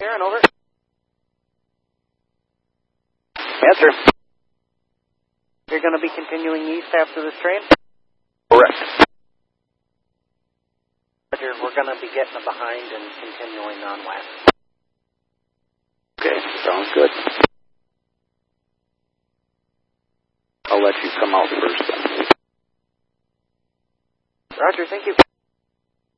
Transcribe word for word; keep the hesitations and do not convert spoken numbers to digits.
Aaron, over. Answer. You're going to be continuing east after this train? Correct. Roger, we're going to be getting behind and continuing on west. Okay, sounds good. I'll let you come out first then. Roger, thank you.